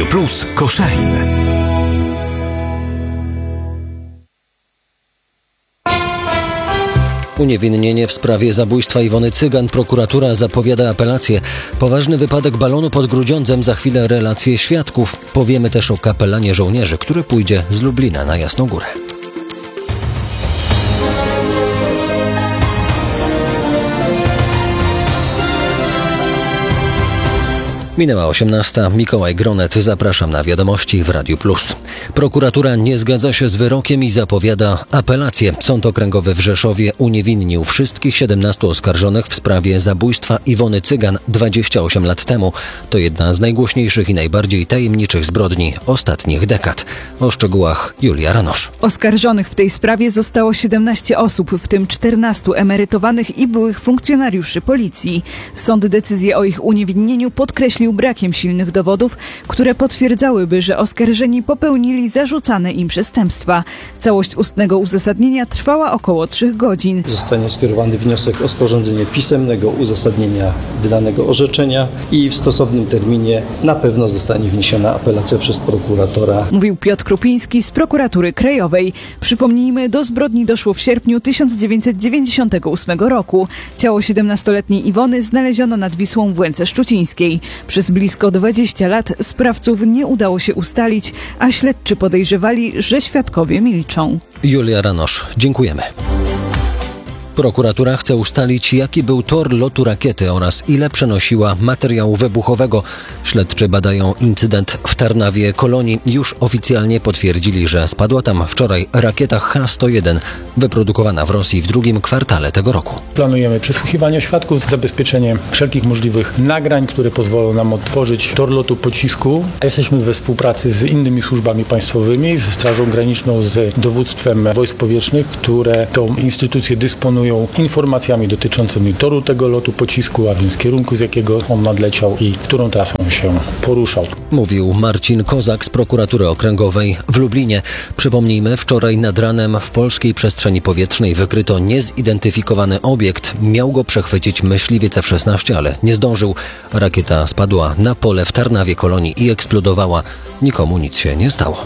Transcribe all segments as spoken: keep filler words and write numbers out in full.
Plus Koszalin. Uniewinnienie w sprawie zabójstwa Iwony Cygan. Prokuratura zapowiada apelację. Poważny wypadek balonu pod Grudziądzem. Za chwilę relacje świadków. Powiemy też o kapelanie żołnierzy, który pójdzie z Lublina na Jasną Górę. Minęła osiemnasta. Mikołaj Gronet. Zapraszam na wiadomości w Radiu Plus. Prokuratura nie zgadza się z wyrokiem i zapowiada apelację. Sąd Okręgowy w Rzeszowie uniewinnił wszystkich siedemnastu oskarżonych w sprawie zabójstwa Iwony Cygan dwadzieścia osiem lat temu. To jedna z najgłośniejszych i najbardziej tajemniczych zbrodni ostatnich dekad. O szczegółach Julia Ranosz. Oskarżonych w tej sprawie zostało siedemnaście osób, w tym czternastu emerytowanych i byłych funkcjonariuszy policji. Sąd decyzję o ich uniewinnieniu podkreślił brakiem silnych dowodów, które potwierdzałyby, że oskarżeni popełnili zarzucane im przestępstwa. Całość ustnego uzasadnienia trwała około trzech godzin. Zostanie skierowany wniosek o sporządzenie pisemnego uzasadnienia wydanego orzeczenia i w stosownym terminie na pewno zostanie wniesiona apelacja przez prokuratora. Mówił Piotr Krupiński z Prokuratury Krajowej. Przypomnijmy, do zbrodni doszło w sierpniu tysiąc dziewięćset dziewięćdziesiątego ósmego roku. Ciało siedemnastoletniej Iwony znaleziono nad Wisłą w Łęce Szczucińskiej. Przez blisko dwadzieścia lat sprawców nie udało się ustalić, a śledczy podejrzewali, że świadkowie milczą. Julia Ranosz, dziękujemy. Prokuratura chce ustalić, jaki był tor lotu rakiety oraz ile przenosiła materiału wybuchowego. Śledczy badają incydent w Tarnawie Kolonii. Już oficjalnie potwierdzili, że spadła tam wczoraj rakieta H sto jeden, wyprodukowana w Rosji w drugim kwartale tego roku. Planujemy przesłuchiwanie świadków, zabezpieczenie wszelkich możliwych nagrań, które pozwolą nam odtworzyć tor lotu pocisku. Jesteśmy we współpracy z innymi służbami państwowymi, ze Strażą Graniczną, z dowództwem wojsk powietrznych, które tą instytucję dysponują informacjami dotyczącymi toru tego lotu pocisku, a więc kierunku, z jakiego on nadleciał i którą trasą się poruszał. Mówił Marcin Kozak z Prokuratury Okręgowej w Lublinie. Przypomnijmy, wczoraj nad ranem w polskiej przestrzeni powietrznej wykryto niezidentyfikowany obiekt. Miał go przechwycić myśliwiec F szesnaście, ale nie zdążył. Rakieta spadła na pole w Tarnawie Kolonii i eksplodowała. Nikomu nic się nie stało.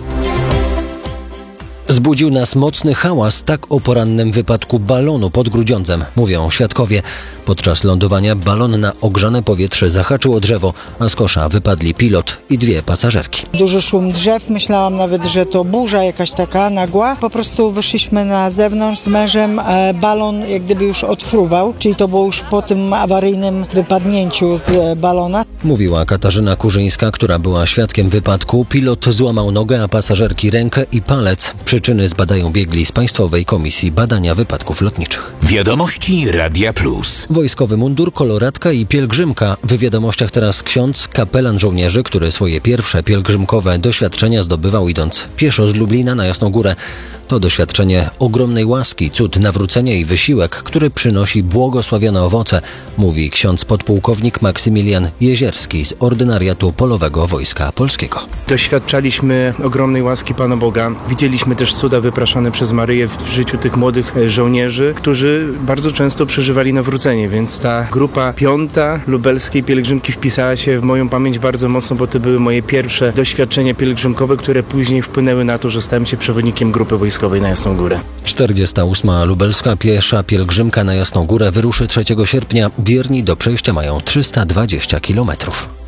Zbudził nas mocny hałas tak o porannym wypadku balonu pod Grudziądzem, mówią świadkowie. Podczas lądowania balon na ogrzane powietrze zahaczył o drzewo, a z kosza wypadli pilot i dwie pasażerki. Duży szum drzew, myślałam nawet, że to burza jakaś taka nagła. Po prostu wyszliśmy na zewnątrz z mężem, balon jak gdyby już odfruwał, czyli to było już po tym awaryjnym wypadnięciu z balona. Mówiła Katarzyna Kurzyńska, która była świadkiem wypadku. Pilot złamał nogę, a pasażerki rękę i palec. Przyczyny zbadają biegli z Państwowej Komisji Badania Wypadków Lotniczych. Wiadomości Radia Plus. Wojskowy mundur, koloratka i pielgrzymka. W wiadomościach teraz ksiądz, kapelan żołnierzy, który swoje pierwsze pielgrzymkowe doświadczenia zdobywał idąc pieszo z Lublina na Jasną Górę. To doświadczenie ogromnej łaski, cud nawrócenia i wysiłek, który przynosi błogosławione owoce, mówi ksiądz podpułkownik Maksymilian Jezierski z Ordynariatu Polowego Wojska Polskiego. Doświadczaliśmy ogromnej łaski Pana Boga. Widzieliśmy też cuda wypraszane przez Maryję w życiu tych młodych żołnierzy, którzy bardzo często przeżywali nawrócenie, więc ta grupa piąta lubelskiej pielgrzymki wpisała się w moją pamięć bardzo mocno, bo to były moje pierwsze doświadczenia pielgrzymkowe, które później wpłynęły na to, że stałem się przewodnikiem grupy wojskowej na Jasną Górę. czterdziesta ósma lubelska piesza pielgrzymka na Jasną Górę wyruszy trzeciego sierpnia. Wierni do przejścia mają trzysta dwadzieścia kilometrów.